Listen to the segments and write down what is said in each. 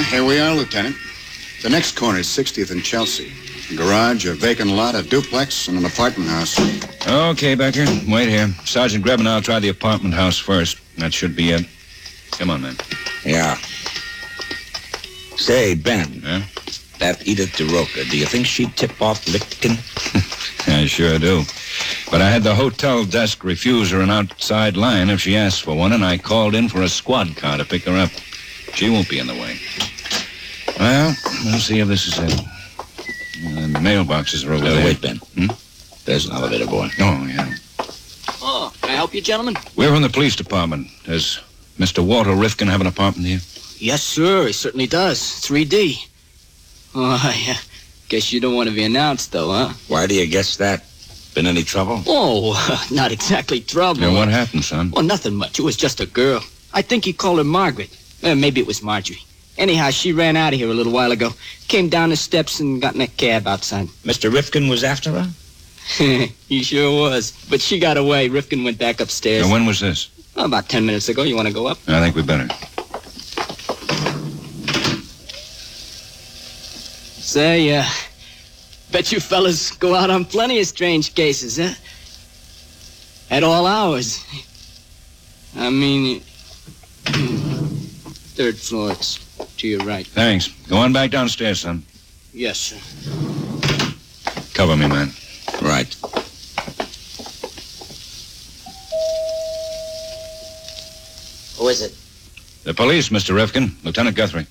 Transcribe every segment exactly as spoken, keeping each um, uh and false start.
here we are, Lieutenant. The next corner is sixtieth and Chelsea. A garage, a vacant lot, a duplex, and an apartment house. Okay, Becker. Wait here. Sergeant Greb and I'll try the apartment house first. That should be it. Come on, man. Yeah. Say, Ben. Yeah? That Edith DeRoca, do you think she'd tip off Lipkin? I sure do. But I had the hotel desk refuse her an outside line if she asked for one, and I called in for a squad car to pick her up. She won't be in the way. Well, we'll see if this is it. Uh, the mailboxes are over uh, there. Wait, Ben. Hmm? There's an elevator boy. Oh, yeah. Oh, can I help you, gentlemen? We're from the police department. Does Mister Walter Rifkin have an apartment here? Yes, sir. He certainly does. three D. Oh, I uh, guess you don't want to be announced, though, huh? Why do you guess that? Been any trouble? Oh, uh, not exactly trouble. Yeah, what happened, son? Well, nothing much. It was just a girl. I think he called her Margaret. Uh, maybe it was Marjorie. Anyhow, she ran out of here a little while ago. Came down the steps and got in a cab outside. Mister Rifkin was after her? He sure was. But she got away. Rifkin went back upstairs. And when was this? Oh, about ten minutes ago. You want to go up? I think we better. Say, uh, bet you fellas go out on plenty of strange cases, huh? At all hours. I mean, third floor, it's to your right. Thanks. Go on back downstairs, son. Yes, sir. Cover me, man. Right. Who is it? The police, Mister Rifkin. Lieutenant Guthrie.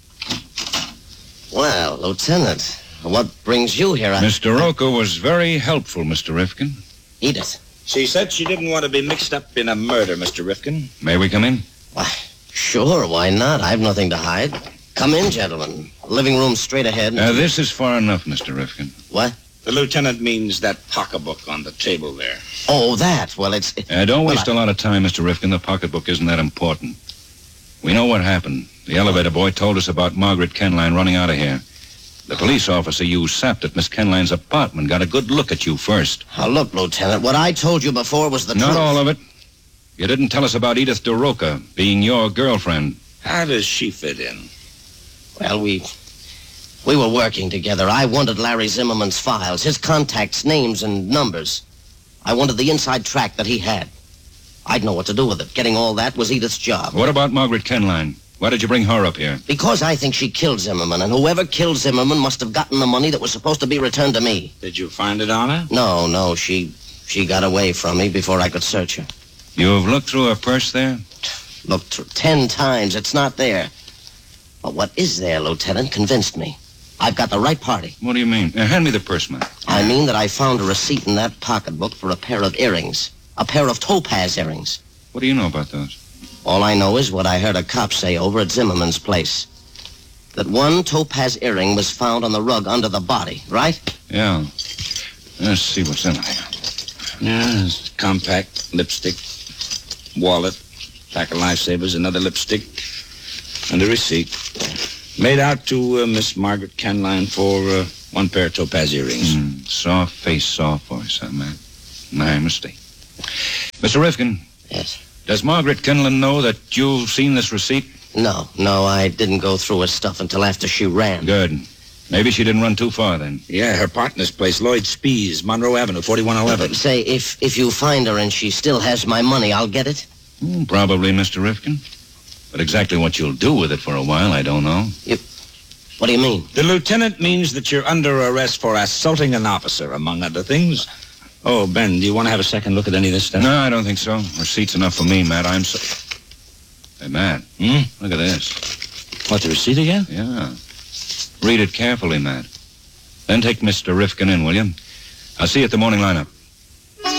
Well, Lieutenant, what brings you here? I... Mister Roca was very helpful, Mister Rifkin. Edith. She said she didn't want to be mixed up in a murder, Mister Rifkin. May we come in? Why, sure, why not? I've nothing to hide. Come in, gentlemen. Living room straight ahead. Now, this is far enough, Mister Rifkin. What? The lieutenant means that pocketbook on the table there. Oh, that. Well, it's... Uh, don't waste well, I... a lot of time, Mister Rifkin. The pocketbook isn't that important. We know what happened. The elevator boy told us about Margaret Kenline running out of here. The police officer you sapped at Miss Kenline's apartment got a good look at you first. Now, look, Lieutenant, what I told you before was the Not truth. all of it. You didn't tell us about Edith DeRoca being your girlfriend. How does she fit in? Well, we... We were working together. I wanted Larry Zimmerman's files, his contacts, names, and numbers. I wanted the inside track that he had. I'd know what to do with it. Getting all that was Edith's job. What about Margaret Kenline? Why did you bring her up here? Because I think she killed Zimmerman, and whoever killed Zimmerman must have gotten the money that was supposed to be returned to me. Did you find it on her? No, no, she she got away from me before I could search her. You have looked through her purse there? Looked through ten times. It's not there. But what is there, Lieutenant, convinced me. I've got the right party. What do you mean? Uh, hand me the purse, man. I mean that I found a receipt in that pocketbook for a pair of earrings. A pair of topaz earrings. What do you know about those? All I know is what I heard a cop say over at Zimmerman's place. That one topaz earring was found on the rug under the body, right? Yeah. Let's see what's in there. Yeah, it's compact, lipstick, wallet, pack of lifesavers, another lipstick, and a receipt. Made out to uh, Miss Margaret Kenline for uh, one pair of topaz earrings. Mm, soft face, soft voice, huh, man? My mistake. Mister Rifkin. Yes. Does Margaret Kenline know that you've seen this receipt? No, no, I didn't go through her stuff until after she ran. Good. Maybe she didn't run too far then. Yeah, her partner's place, Lloyd Spees, Monroe Avenue, forty-one eleven. Say, if, if you find her and she still has my money, I'll get it? Mm, probably, Mister Rifkin. But exactly what you'll do with it for a while, I don't know. You... What do you mean? The lieutenant means that you're under arrest for assaulting an officer, among other things. Oh, Ben, do you want to have a second look at any of this stuff? No, I don't think so. Receipt's enough for me, Matt. I'm so... Hey, Matt. Hmm? Look at this. What, the receipt again? Yeah. Read it carefully, Matt. Then take Mister Rifkin in, will you? I'll see you at the morning lineup.